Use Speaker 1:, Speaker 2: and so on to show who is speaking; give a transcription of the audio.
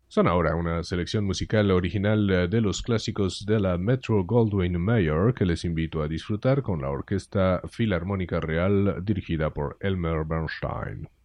Speaker 1: Son ahora una selección musical original de los clásicos de la Metro-Goldwyn-Mayer que les invito a disfrutar con la Orquesta Filarmónica Real dirigida por Elmer Bernstein.